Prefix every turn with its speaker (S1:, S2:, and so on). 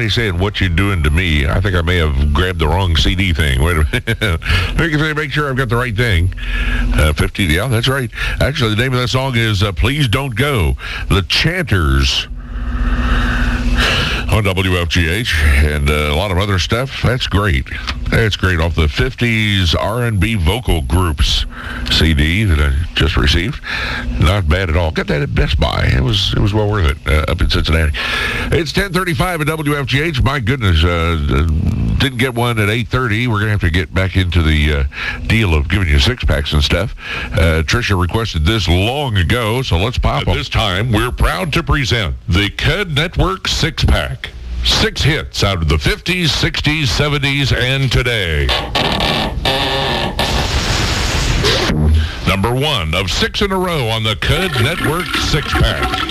S1: somebody saying, "What you doing to me?" I think I may have grabbed the wrong CD thing. Wait a minute. Make sure I've got the right thing. 50, yeah, that's right. Actually, the name of that song is Please Don't Go. The Chanters on WFGH, and a lot of other stuff. That's great. That's great. Off the 50s R&B vocal groups CD that I just received. Not bad at all. Got that at Best Buy. It was well worth it up in Cincinnati. It's 10:35 at WFGH. My goodness, didn't get one at 8:30. We're going to have to get back into the deal of giving you six-packs and stuff. Tricia requested this long ago, so let's pop them.
S2: This time, we're proud to present the KUD Network six-pack. 6 hits out of the 50s, 60s, 70s, and today. Number 1 of 6 in a row on the KUD Network six-pack.